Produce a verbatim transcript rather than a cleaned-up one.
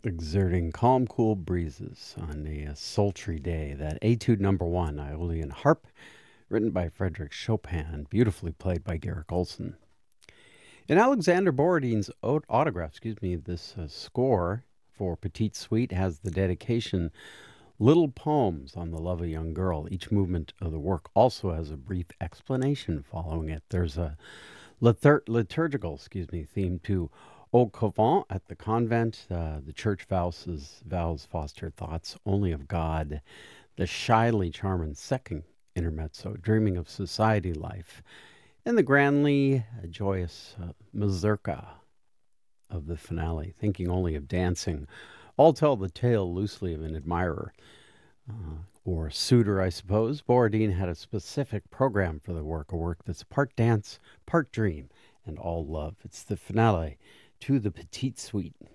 exerting calm, cool breezes on a, uh, sultry day. That Etude Number One, Aeolian Harp, written by Frederick Chopin, beautifully played by Garrick Olson. In Alexander Borodin's autograph, excuse me, this uh, score for Petite Suite has the dedication Little Poems on the Love of a Young Girl. Each movement of the work also has a brief explanation following it. There's a litur- liturgical, excuse me, theme to Au Couvent at the convent. Uh, the church vows, vows foster thoughts only of God. The shyly charming second intermezzo, dreaming of society life. And the grandly uh, joyous uh, mazurka of the finale, thinking only of dancing. All tell the tale loosely of an admirer. Uh, or suitor, I suppose. Borodin had a specific program for the work, a work that's part dance, part dream, and all love. It's the finale to the Petite Suite.